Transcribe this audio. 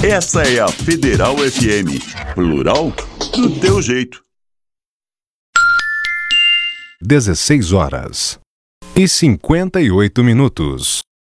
Essa é a Federal FM, plural do teu jeito. 16h58.